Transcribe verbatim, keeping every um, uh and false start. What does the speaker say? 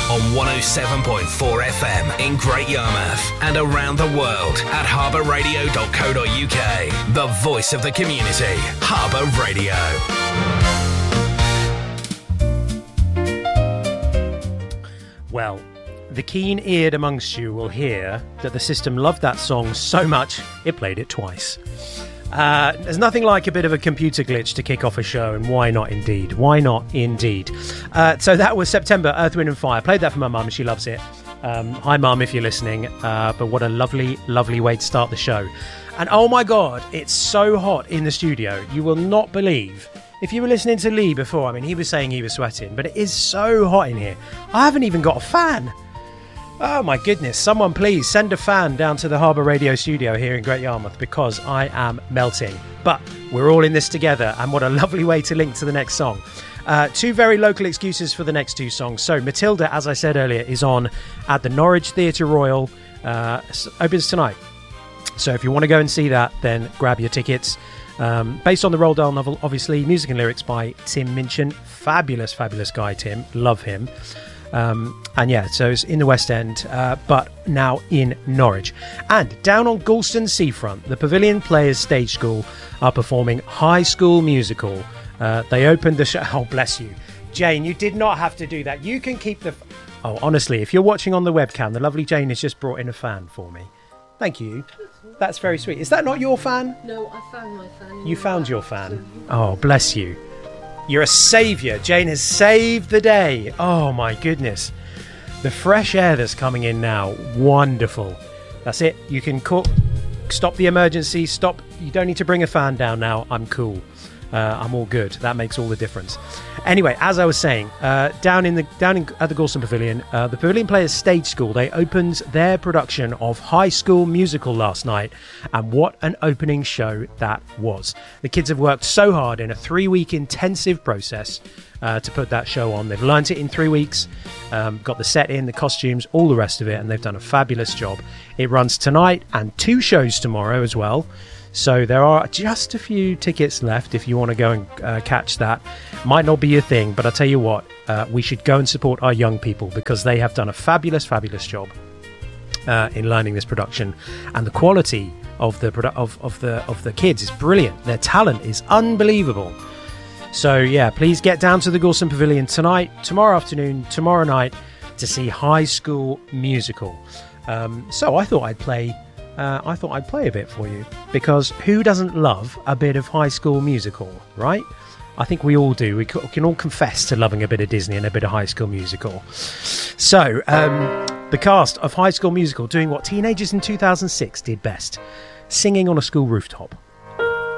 on one oh seven point four F M in Great Yarmouth and around the world at harbour radio dot co dot U K. The voice of the community, Harbour Radio. Well, the keen-eared amongst you will hear that the system loved that song so much it played it twice. Uh, there's nothing like a bit of a computer glitch to kick off a show, and why not indeed? Why not indeed? Uh, so that was September, Earth, Wind and Fire. Played that for my mum, she loves it. Um, hi mum, if you're listening. Uh, but what a lovely, lovely way to start the show. And oh my God, it's so hot in the studio. You will not believe. If you were listening to Lee before, I mean, he was saying he was sweating, but it is so hot in here. I haven't even got a fan. Oh my goodness, someone please send a fan down to the Harbour Radio studio here in Great Yarmouth, because I am melting. But we're all in this together, and what a lovely way to link to the next song. Uh, two very local excuses for the next two songs. So Matilda, as I said earlier, is on at the Norwich Theatre Royal. Uh, opens tonight. So if you want to go and see that, then grab your tickets. Um, based on the Roald Dahl novel, obviously, music and lyrics by Tim Minchin. Fabulous, fabulous guy, Tim. Love him. Um, and yeah, so it's in the West End, uh, but now in Norwich. And down on Galston Seafront, the Pavilion Players Stage School are performing High School Musical. Uh, they opened the show. Oh, bless you. Jane, you did not have to do that. You can keep the... F- oh, honestly, if you're watching on the webcam, the lovely Jane has just brought in a fan for me. Thank you. That's very sweet. Is that not your fan? No, I found my fan. You found your fan? Oh, bless you. You're a saviour. Jane has saved the day. Oh, my goodness. The fresh air that's coming in now. Wonderful. That's it. You can cook. Stop the emergency. Stop. You don't need to bring a fan down now. I'm cool. Uh, I'm all good. That makes all the difference. Anyway, as I was saying, uh, down in the down in, at the Galston Pavilion, uh, the Pavilion Players Stage School, they opened their production of High School Musical last night, and what an opening show that was. The kids have worked so hard in a three-week intensive process uh, to put that show on. They've learnt it in three weeks, um, got the set in, the costumes, all the rest of it, and they've done a fabulous job. It runs tonight and two shows tomorrow as well. So there are just a few tickets left if you want to go and uh, catch that. Might not be your thing, but I tell you what, uh, we should go and support our young people, because they have done a fabulous, fabulous job uh, in learning this production, and the quality of the produ- of, of the of the kids is brilliant. Their talent is unbelievable. So yeah, please get down to the Galston Pavilion tonight, tomorrow afternoon, tomorrow night to see High School Musical. Um, so I thought I'd play. Uh, I thought I'd play a bit for you, because who doesn't love a bit of High School Musical, right? I think we all do. We can all confess to loving a bit of Disney and a bit of High School Musical. So, um, the cast of High School Musical doing what teenagers in two thousand six did best, singing on a school rooftop.